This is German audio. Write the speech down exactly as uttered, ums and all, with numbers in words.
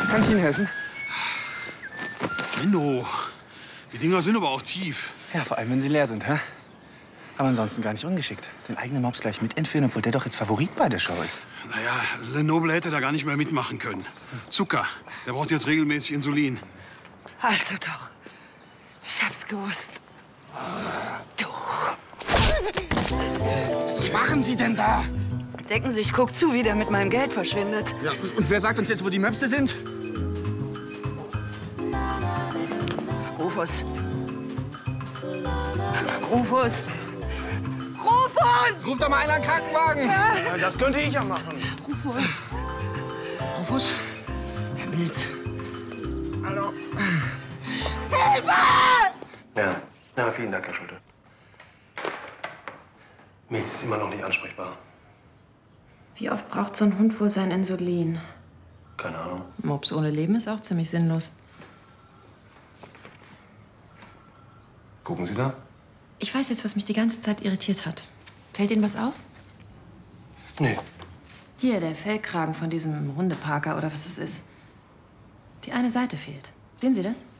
Kann ich Ihnen helfen? Menno, die Dinger sind aber auch tief. Ja, vor allem, wenn sie leer sind, hä? Aber ansonsten gar nicht ungeschickt. Den eigenen Mops gleich mit entführen, obwohl der doch jetzt Favorit bei der Show ist. Naja, Lenoble hätte da gar nicht mehr mitmachen können. Zucker, der braucht jetzt regelmäßig Insulin. Also doch. Ich hab's gewusst. Du. Was machen Sie denn da? Denken Sie, ich guck zu, wie der mit meinem Geld verschwindet. Ja, und wer sagt uns jetzt, wo die Möpse sind? Rufus. Rufus. Rufus! Ruf doch mal einer einen Krankenwagen. Ja. Ja, das könnte ich ja machen. Rufus. Rufus? Herr Milz. Hallo. Hilfe! Ja, na, vielen Dank, Herr Schulte. Milz ist immer noch nicht ansprechbar. Wie oft braucht so ein Hund wohl sein Insulin? Keine Ahnung. Mops ohne Leben ist auch ziemlich sinnlos. Gucken Sie da? Ich weiß jetzt, was mich die ganze Zeit irritiert hat. Fällt Ihnen was auf? Nee. Hier, der Fellkragen von diesem Hundeparker oder was es ist. Die eine Seite fehlt. Sehen Sie das?